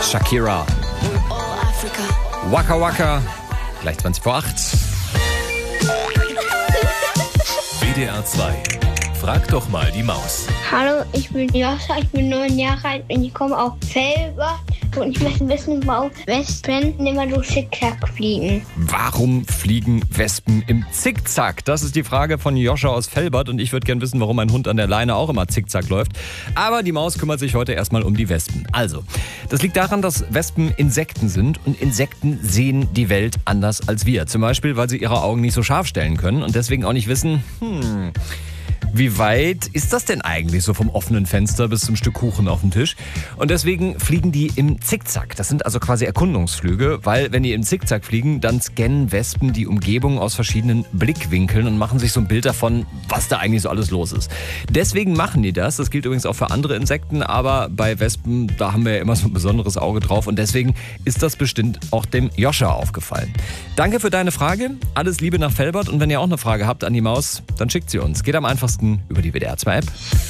Shakira. Waka Waka. Gleich 20 vor 8. WDR 2. Frag doch mal die Maus. Hallo, ich bin Joscha, ich bin 9 Jahre alt und ich komme aus Felbert. Und ich möchte wissen, warum Wespen immer so zickzack fliegen. Warum fliegen Wespen im Zickzack? Das ist die Frage von Joscha aus Velbert und ich würde gerne wissen, warum mein Hund an der Leine auch immer zickzack läuft. Aber die Maus kümmert sich heute erstmal um die Wespen. Also, das liegt daran, dass Wespen Insekten sind und Insekten sehen die Welt anders als wir. Zum Beispiel, weil sie ihre Augen nicht so scharf stellen können und deswegen auch nicht wissen, wie weit ist das denn eigentlich so vom offenen Fenster bis zum Stück Kuchen auf dem Tisch? Und deswegen fliegen die im Zickzack. Das sind also quasi Erkundungsflüge, weil wenn die im Zickzack fliegen, dann scannen Wespen die Umgebung aus verschiedenen Blickwinkeln und machen sich so ein Bild davon, was da eigentlich so alles los ist. Deswegen machen die das. Das gilt übrigens auch für andere Insekten, aber bei Wespen, da haben wir ja immer so ein besonderes Auge drauf und deswegen ist das bestimmt auch dem Joscha aufgefallen. Danke für deine Frage. Alles Liebe nach Velbert und wenn ihr auch eine Frage habt an die Maus, dann schickt sie uns. Geht am einfachsten über die WDR 2 App.